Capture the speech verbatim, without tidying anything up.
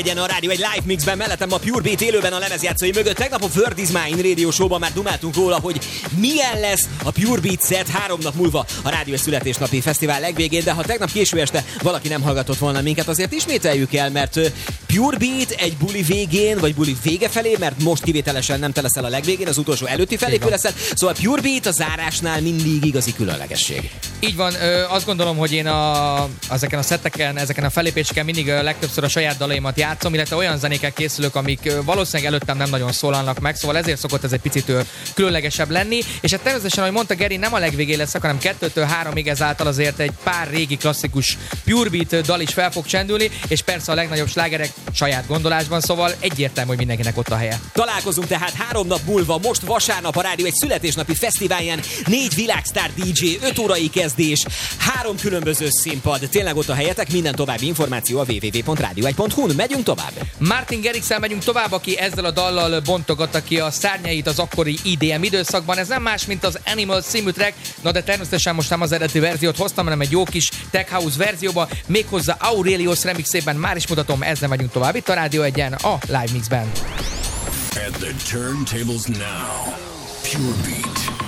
Egyen a rádió egy live mixben, mellettem a Pure Beat élőben a lemezjátszói mögött. Tegnap a Word is Mine Radio Show-ban már dumáltunk róla, hogy milyen lesz a Pure Beat set három nap múlva a Rádió születésnapi fesztivál legvégén, de ha tegnap késő este valaki nem hallgatott volna minket, azért ismételjük el, mert Pure Beat egy buli végén, vagy buli vége felé, mert most kivételesen nem te leszel a legvégén, az utolsó előtti felépő leszel, szóval Pure Beat a zárásnál mindig igazi különlegesség. Így van, ö, azt gondolom, hogy én a, ezeken a szetteken, ezeken a felépéseken mindig ö, legtöbbször a saját dalaimat játszom, illetve olyan zenékkel készülök, amik ö, valószínűleg előttem nem nagyon szólalnak meg, szóval ezért szokott ez egy picit ö, különlegesebb lenni, és hát természetesen, ahogy mondta Geri, nem a legvégén leszek, hanem kettőtől háromig, ezáltal azért egy pár régi klasszikus Pure Beat dal is fel fog csendülni, és persze a legnagyobb slágerek saját gondolásban, szóval egyértelmű, hogy mindenkinek ott a helye. Találkozunk tehát három nap múlva, most vasárnap a Rádió egy születésnapi fesztiválján, négy világsztár dé dzsé, öt órai kezdés, három különböző színpad. Tényleg ott a helyetek, minden további információ a double-u double-u double-u pont rádió egy pont hu-n. Megyünk tovább. Martin Garrixsel megyünk tovább, aki ezzel a dallal bontogatta ki a szárnyait az akkori i dé em időszakban. Ez nem más, mint az Animals című track, na de természetesen most nem az eredeti verziót hoztam, hanem egy jó kis tech house verzióba, méghozzá Aurelius remixében. Már is mutatom, ezzel megyünk tovább itt a Rádió egyen a Live Mixben. At the turntables now, Pure Beat.